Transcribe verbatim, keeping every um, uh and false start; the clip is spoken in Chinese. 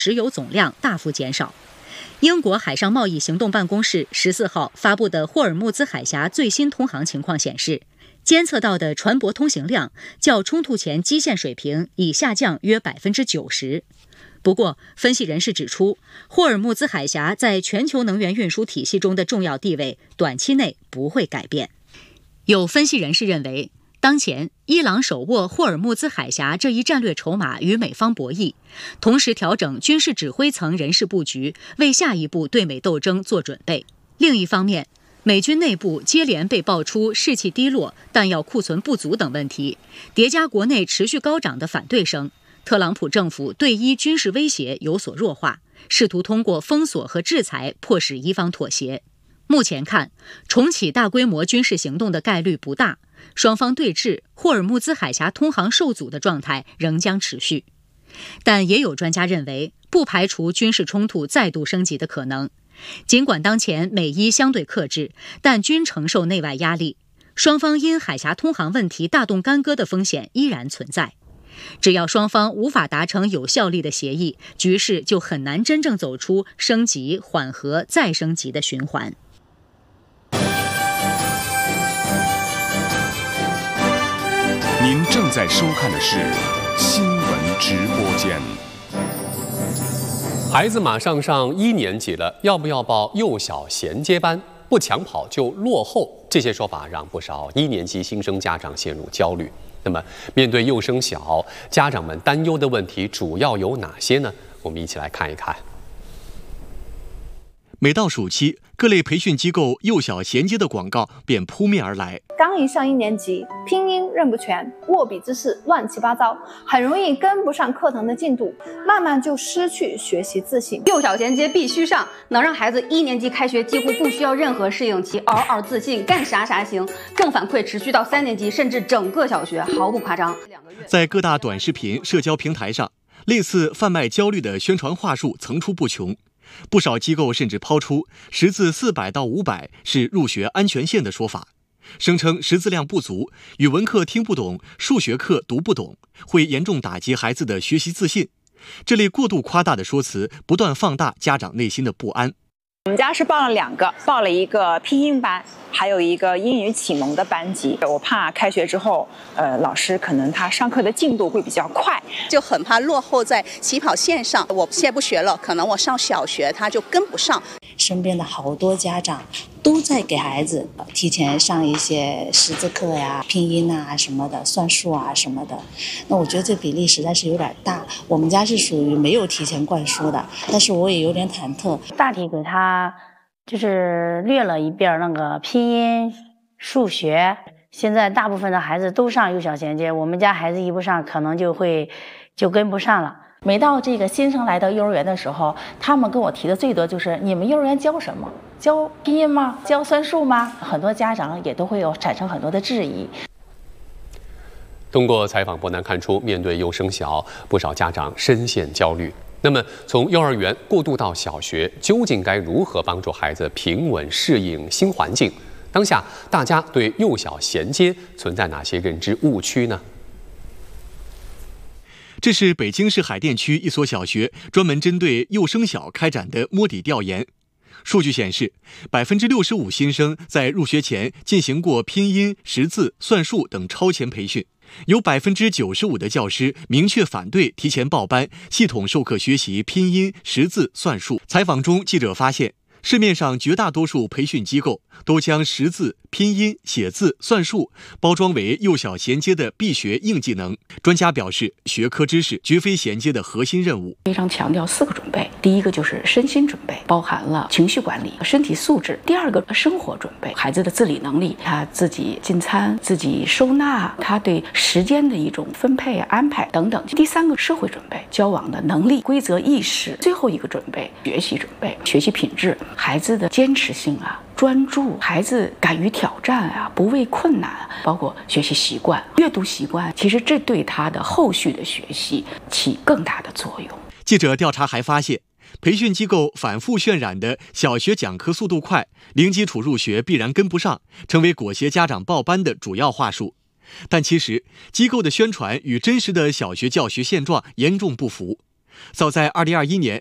石油总量大幅减少。英国海上贸易行动办公室十四号发布的霍尔木兹海峡最新通航情况显示，监测到的船舶通行量较冲突前基线水平已下降约百分之九十。不过，分析人士指出，霍尔木兹海峡在全球能源运输体系中的重要地位短期内不会改变。有分析人士认为，当前，伊朗手握霍尔木兹海峡这一战略筹码与美方博弈，同时调整军事指挥层人事布局，为下一步对美斗争做准备。另一方面，美军内部接连被爆出士气低落、弹药库存不足等问题，叠加国内持续高涨的反对声，特朗普政府对伊军事威胁有所弱化，试图通过封锁和制裁迫使伊方妥协。目前看，重启大规模军事行动的概率不大。双方对峙，霍尔木兹海峡通航受阻的状态仍将持续。但也有专家认为，不排除军事冲突再度升级的可能。尽管当前美伊相对克制，但均承受内外压力，双方因海峡通航问题大动干戈的风险依然存在。只要双方无法达成有效力的协议，局势就很难真正走出升级、缓和、再升级的循环。 您正在收看的是新闻直播间。 孩子马上上一年级了，要不要报幼小衔接班？不抢跑就落后，这些说法让不少一年级新生家长陷入焦虑。那么，面对幼升小，家长们担忧的问题主要有哪些呢？我们一起来看一看。 每到暑期，各类培训机构幼小衔接的广告便扑面而来。 刚一上一年级，拼音认不全，握笔姿势乱七八糟，很容易跟不上课堂的进度，慢慢就失去学习自信。 幼小衔接必须上，能让孩子一年级开学几乎不需要任何适应期，嗷嗷自信，干啥啥行。正反馈持续到三年级，甚至整个小学，毫不夸张。 在各大短视频、社交平台上，类似贩卖焦虑的宣传话术层出不穷。不少机构甚至抛出识字四百到五百是入学安全线的说法，声称识字量不足，语文课听不懂，数学课读不懂，会严重打击孩子的学习自信。这类过度夸大的说辞，不断放大家长内心的不安。 我们家是报了两个，报了一个拼音班，还有一个英语启蒙的班级。我怕开学之后，呃，老师可能他上课的进度会比较快， 就很怕落后在起跑线上。我现在不学了，可能我上小学他就跟不上。 身边的好多家长都在给孩子提前上一些识字课呀、拼音啊什么的、算术啊什么的。那我觉得这比例实在是有点大。我们家是属于没有提前灌输的，但是我也有点忐忑。 大体给他就是略了一遍那个拼音、数学。现在大部分的孩子都上幼小衔接，我们家孩子一不上，可能就会就跟不上了。 每到这个新生来到幼儿园的时候，他们跟我提的最多就是你们幼儿园教什么？教拼音吗？教算术吗？很多家长也都会有产生很多的质疑。 通过采访，不难看出，面对幼升小，不少家长深陷焦虑。那么，从幼儿园过渡到小学，究竟该如何帮助孩子平稳适应新环境？当下，大家对幼小衔接存在哪些认知误区呢？ 这是北京市海淀区一所小学专门针对幼升小开展的摸底调研。数据显示，百分之六十五新生在入学前进行过拼音、识字、算术等超前培训，有百分之九十五的教师明确反对提前报班、系统授课学习拼音、识字、算术。采访中，记者发现，市面上绝大多数培训机构都将识字、拼音、写字、算术包装为幼小衔接的必学硬技能。专家表示，学科知识绝非衔接的核心任务。 非常强调四个准备，第一个就是身心准备，包含了情绪管理、身体素质；第二个生活准备，孩子的自理能力，他自己进餐、自己收纳，他对时间的一种分配、安排等等；第三个社会准备，交往的能力、规则意识；最后一个准备，学习准备，学习品质。孩子的坚持性啊，专注，孩子敢于挑战啊，不畏困难啊，包括学习习惯、阅读习惯，其实这对他的后续的学习起更大的作用。 记者调查还发现，培训机构反复渲染的小学讲课速度快、零基础入学必然跟不上，成为裹挟家长报班的主要话术。但其实，机构的宣传与真实的小学教学现状严重不符。 早在二零二一年，